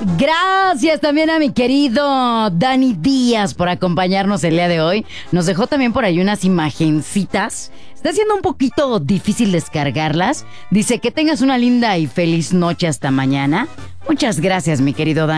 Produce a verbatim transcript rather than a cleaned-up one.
Gracias también a mi querido Dani Díaz por acompañarnos el día de hoy. Nos dejó también por ahí unas imagencitas. Está siendo un poquito difícil descargarlas. Dice que tengas una linda y feliz noche hasta mañana. Muchas gracias, mi querido Dani.